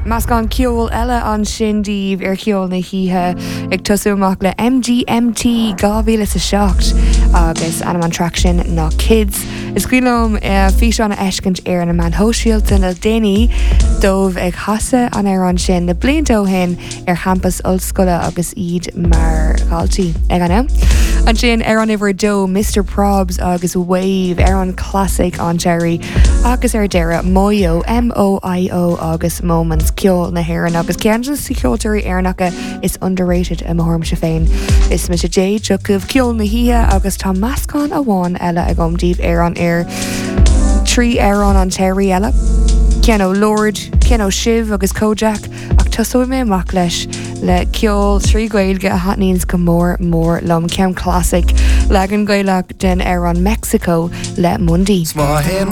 Mascán ceol eile an sindíh ar ceol na híthe ag tosúach le MGMT 2007 agus anam an track sin ná Kids. Is cuilm fi an eiscint ar an man hóisiilta na daoine dómh ag hasa an ar an sin na blintó hen ar campus ollscoile agus iad mar gáiltí ag anna. An sin ar an iwwer dó Mr. Probs agus Wave ar an classic an Jerry agus ar deire Moyo M-O-I-O agus Moments ceol na hhéireann agus ceann sa ceoltóirí airnacha is underrated a mórm se féin. Is me sé Jay Jukov ceol na híthe agus tá mascán a bháin eile ag gomdíobh ar an air trí ar an Terry eile. Ceanó Lord, ceanó Shiv agus Kojak ach tosú mé amach leis le ceol trí gailge a hatníns go mór lom ceam classic legan gailach den ar an Mexico le Mundi.